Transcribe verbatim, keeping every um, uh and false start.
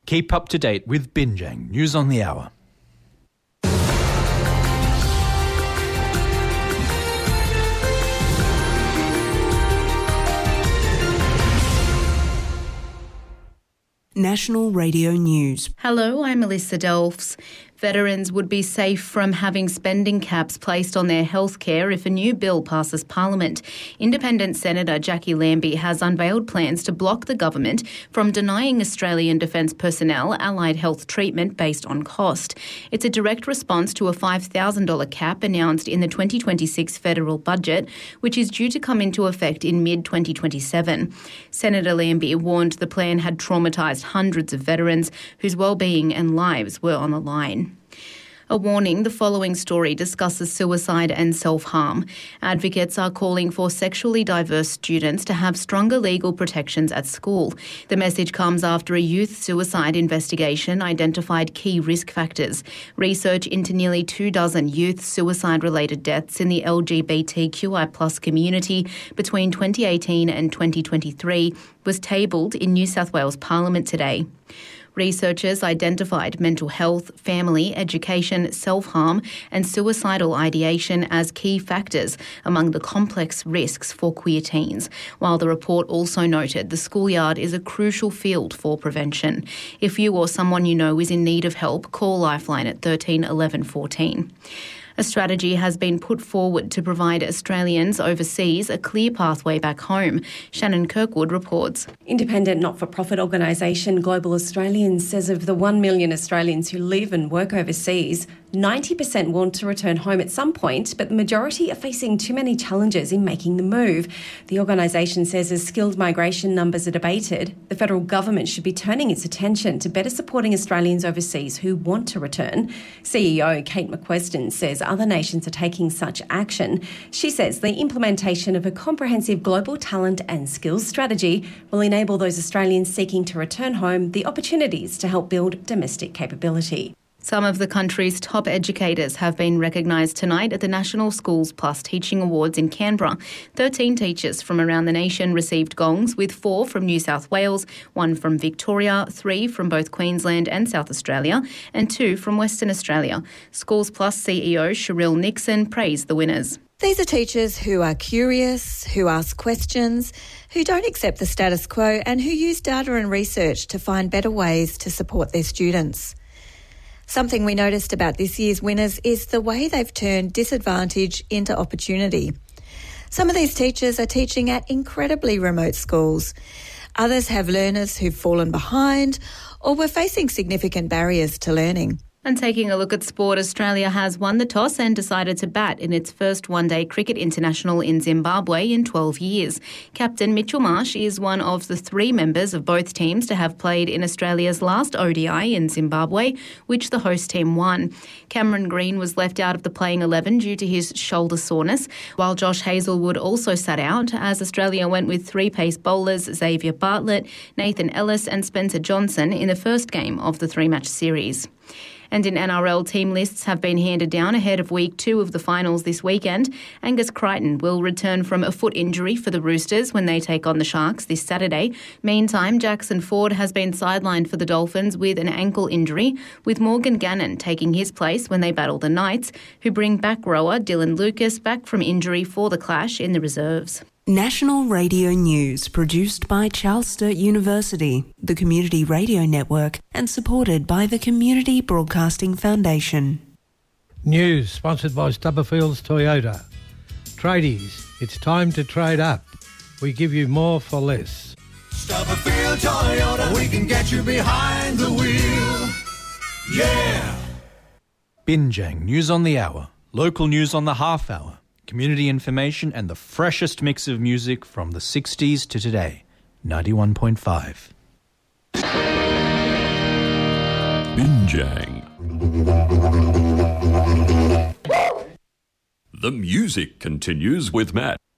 Keep up to date with Binjang News on the Hour. National Radio News. Hello, I'm Melissa Delfs. Veterans would be safe from having spending caps placed on their healthcare if a new bill passes Parliament. Independent Senator Jackie Lambie has unveiled plans to block the government from denying Australian Defence personnel allied health treatment based on cost. It's a direct response to a five thousand dollars cap announced in the twenty twenty-six federal budget, which is due to come into effect in mid twenty twenty-seven. Senator Lambie warned the plan had traumatised hundreds of veterans whose well-being and lives were on the line. A warning, the following story discusses suicide and self-harm. Advocates are calling for sexually diverse students to have stronger legal protections at school. The message comes after a youth suicide investigation identified key risk factors. Research into nearly two dozen youth suicide-related deaths in the L G B T Q I plus community between twenty eighteen and twenty twenty-three was tabled in New South Wales Parliament today. Researchers identified mental health, family, education, self-harm and suicidal ideation as key factors among the complex risks for queer teens, while the report also noted the schoolyard is a crucial field for prevention. If you or someone you know is in need of help, call Lifeline at thirteen eleven fourteen. A strategy has been put forward to provide Australians overseas a clear pathway back home. Shannon Kirkwood reports. Independent not-for-profit organisation Global Australians says of the one million Australians who live and work overseas, ninety percent want to return home at some point, but the majority are facing too many challenges in making the move. The organisation says as skilled migration numbers are debated, the federal government should be turning its attention to better supporting Australians overseas who want to return. C E O Kate McQueston says other nations are taking such action. She says the implementation of a comprehensive global talent and skills strategy will enable those Australians seeking to return home the opportunities to help build domestic capability. Some of the country's top educators have been recognised tonight at the National Schools Plus Teaching Awards in Canberra. Thirteen teachers from around the nation received gongs, with four from New South Wales, one from Victoria, three from both Queensland and South Australia, and two from Western Australia. Schools Plus C E O Cheryl Nixon praised the winners. These are teachers who are curious, who ask questions, who don't accept the status quo, and who use data and research to find better ways to support their students. Something we noticed about this year's winners is the way they've turned disadvantage into opportunity. Some of these teachers are teaching at incredibly remote schools. Others have learners who've fallen behind or were facing significant barriers to learning. And taking a look at sport, Australia has won the toss and decided to bat in its first one-day cricket international in Zimbabwe in twelve years. Captain Mitchell Marsh is one of the three members of both teams to have played in Australia's last O D I in Zimbabwe, which the host team won. Cameron Green was left out of the playing eleven due to his shoulder soreness, while Josh Hazlewood also sat out as Australia went with three pace bowlers Xavier Bartlett, Nathan Ellis and Spencer Johnson in the first game of the three-match series. And in N R L, team lists have been handed down ahead of week two of the finals this weekend. Angus Crichton will return from a foot injury for the Roosters when they take on the Sharks this Saturday. Meantime, Jackson Ford has been sidelined for the Dolphins with an ankle injury, with Morgan Gannon taking his place when they battle the Knights, who bring back rower Dylan Lucas back from injury for the clash in the reserves. National Radio News, produced by Charles Sturt University, the Community Radio Network, and supported by the Community Broadcasting Foundation. News sponsored by Stubberfields Toyota. Tradies, it's time to trade up. We give you more for less. Stubberfield Toyota, we can get you behind the wheel. Yeah! Binjang News on the Hour, local news on the half hour, community information and the freshest mix of music from the sixties to today. ninety-one point five. Binjang. The music continues with Matt.